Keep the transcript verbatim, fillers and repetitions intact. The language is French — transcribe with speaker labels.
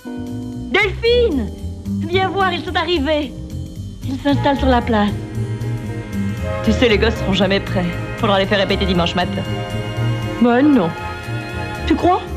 Speaker 1: Delphine! Viens voir, ils sont arrivés. Ils s'installent sur la place.
Speaker 2: Tu sais, les gosses seront jamais prêts. Faudra les faire répéter dimanche matin.
Speaker 1: Bah non. Tu crois?